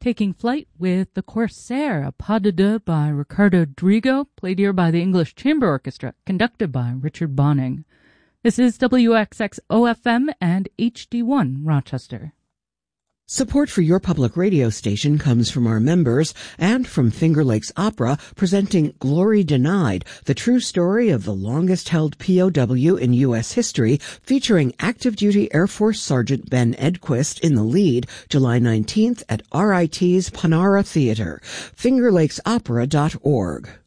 Taking Flight with The Corsair, a pas de deux by Ricardo Drigo, played here by the English Chamber Orchestra, conducted by Richard Bonning. This is WXX OFM and HD1 Rochester. Support for your public radio station comes from our members and from Finger Lakes Opera, presenting Glory Denied, the true story of the longest-held POW in U.S. history, featuring active-duty Air Force Sergeant Ben Edquist in the lead, July 19th at RIT's Panara Theater. FingerLakesOpera.org.